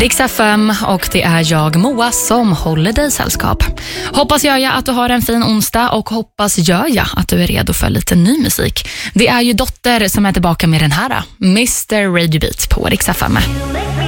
Rix FM, och det är jag, Moa, som håller dig sällskap. Hoppas jag att du har en fin onsdag, och hoppas jag att du är redo för lite ny musik. Det är ju Dotter som är tillbaka med den här Mr. Radio Beat på Rix FM.